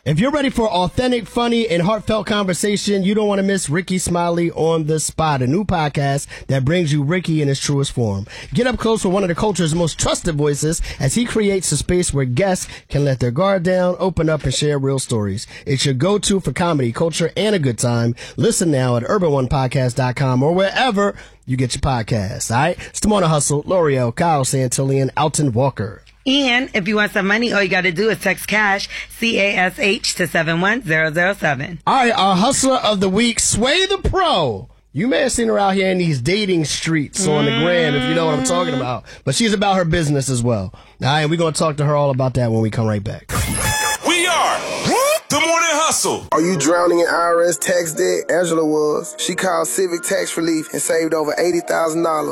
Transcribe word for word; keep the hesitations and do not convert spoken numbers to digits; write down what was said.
If you're ready for authentic, funny, and heartfelt conversation, you don't want to miss Ricky Smiley on the Spot, a new podcast that brings you Ricky in his truest form. Get up close with one of the culture's most trusted voices as he creates a space where guests can let their guard down, open up, and share real stories. It's your go-to for comedy, culture, and a good time. Listen now at urban one podcast dot com or wherever you get your podcasts. All right? It's the Morning Hustle, L'Oreal, Kyle Santillan, Alton Walker. And if you want some money, all you got to do is text cash, C A S H, to seven one zero zero seven. All right, our hustler of the week, Sway the Pro. You may have seen her out here in these dating streets on the gram, if you know what I'm talking about. But she's about her business as well. All right, we're going to talk to her all about that when we come right back. We are the Morning Hustle. Are you drowning in I R S tax debt? Angela was. She called Civic Tax Relief and saved over eighty thousand dollars.